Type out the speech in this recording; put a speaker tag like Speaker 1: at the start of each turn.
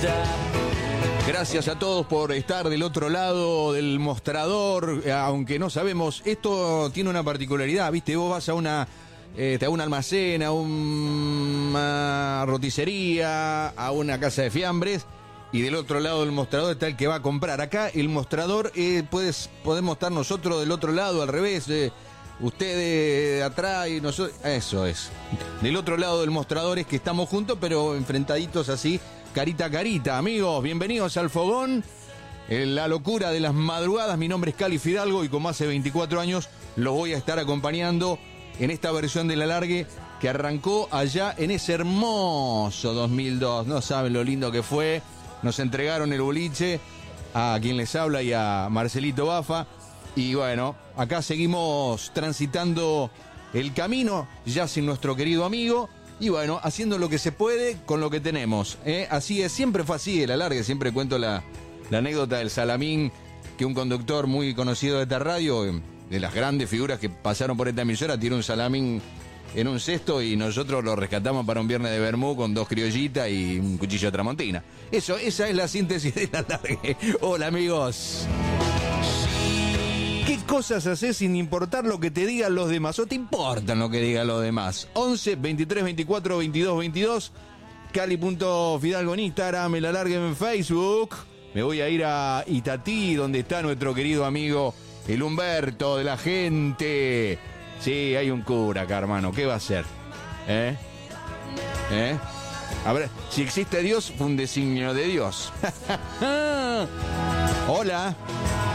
Speaker 1: Gracias a todos por estar del otro lado del mostrador, aunque no sabemos, esto tiene una particularidad, ¿viste? Vos vas a un almacén, a una roticería, a una casa de fiambres, y del otro lado del mostrador está el que va a comprar. Acá el mostrador, podemos estar nosotros del otro lado, al revés, ustedes de atrás y nosotros, eso es. Del otro lado del mostrador es que estamos juntos, pero enfrentaditos así, carita a carita. Amigos, bienvenidos al Fogón, la locura de las madrugadas. Mi nombre es Cali Fidalgo y como hace 24 años los voy a estar acompañando en esta versión del alargue que arrancó allá en ese hermoso 2002. No saben lo lindo que fue. Nos entregaron el boliche a quien les habla y a Marcelito Bafa. Y bueno, acá seguimos transitando el camino, ya sin nuestro querido amigo. Y bueno, haciendo lo que se puede con lo que tenemos. Así es, siempre fue así el alargue. Siempre cuento la anécdota del salamín, que un conductor muy conocido de esta radio, de las grandes figuras que pasaron por esta emisora, tiene un salamín en un cesto y nosotros lo rescatamos para un viernes de vermú con 2 criollitas y un cuchillo de tramontina. Esa es la síntesis del alargue. Hola, amigos. ¿Qué cosas haces sin importar lo que te digan los demás? ¿O te importan lo que digan los demás? 11 23 24 22 22. Cali.Fidalgo en Instagram, el alargue en Facebook. Me voy a ir a Itatí, donde está nuestro querido amigo el Humberto de la gente. Sí, hay un cura acá, hermano. ¿Qué va a hacer? A ver, si existe Dios, fue un designio de Dios. Hola.